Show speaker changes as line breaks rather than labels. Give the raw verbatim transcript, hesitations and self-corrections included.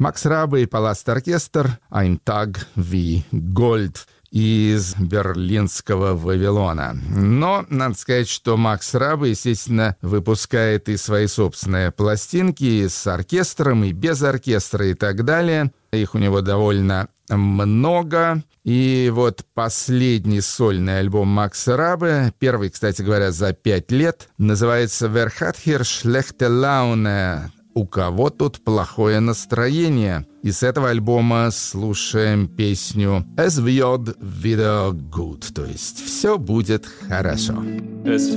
Макс Рабе и Palast Оркестр «Ein Tag wie Gold» из берлинского Вавилона. Но надо сказать, что Макс Рабе, естественно, выпускает и свои собственные пластинки и с оркестром, и без оркестра, и так далее. Их у него довольно много. И вот последний сольный альбом Макса Рабе, первый, кстати говоря, за пять лет, называется «Wer hat hier schlechte Laune?» «У кого тут плохое настроение?» И с этого альбома слушаем песню «Es wird wieder gut», то есть «Все будет хорошо».